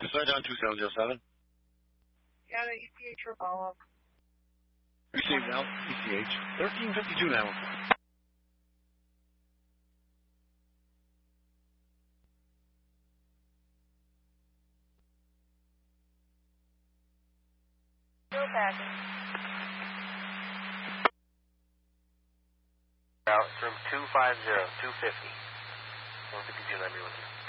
Slide down 2707. Yeah, the ECH for follow-up. Received now. ECH. 1352 now. Still passing. Out from 250, 250. 152, 931.